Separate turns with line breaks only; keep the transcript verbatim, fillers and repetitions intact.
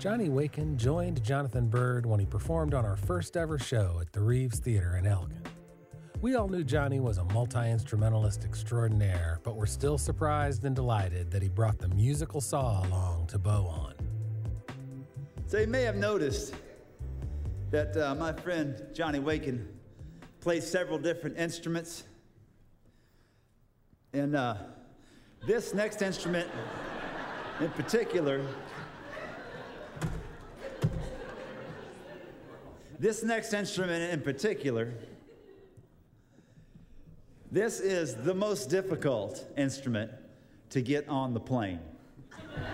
Johnny Waken joined Jonathan Byrd when he performed on our first ever show at the Reeves Theater in Elgin. We all knew Johnny was a multi-instrumentalist extraordinaire, but were still surprised and delighted that he brought the musical saw along to bow on.
So you may have noticed that uh, my friend Johnny Waken plays several different instruments. And uh, this next instrument in particular, this next instrument in particular, this is the most difficult instrument to get on the plane.